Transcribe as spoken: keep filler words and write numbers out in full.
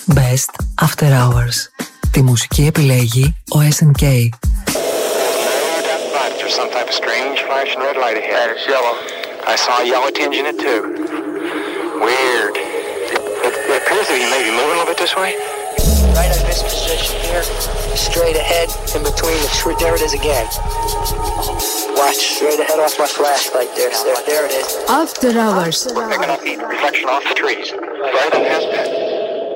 Best After Hours. Τη μουσική επιλέγει ο ες εν κέι. There's some type of strange flashing red light ahead. It's yellow. I saw a yellow tinge in it too. Weird. It, it appears that he may be moving a little bit this way. Right at this position here, straight ahead, in between the tree. There it is again. Watch, straight ahead off my flashlight there. There, there it is. After Hours. We're picking up heat reflection off the trees. Right on past that.